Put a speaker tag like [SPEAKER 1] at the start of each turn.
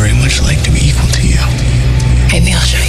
[SPEAKER 1] very much like to be equal to you.
[SPEAKER 2] Maybe I'll show you.